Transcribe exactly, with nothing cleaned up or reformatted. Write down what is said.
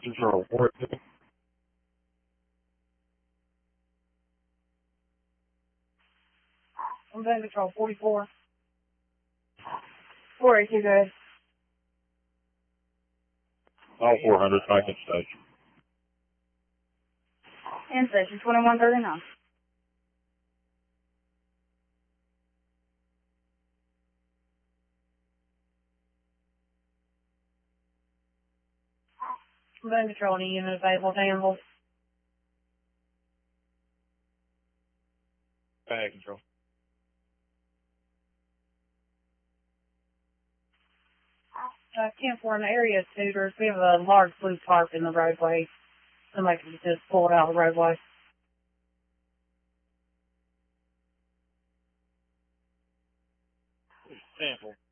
Control, four two. I'm in control, forty-four. four eighty-two, go ahead. All four hundred, back in station. In station, twenty-one thirty-nine. I'm in control, any unit available, Danville. Back control. Uh, ten four in the area of Tudors. We have a large blue tarp in the roadway. Somebody can just pull it out of the roadway. Sample.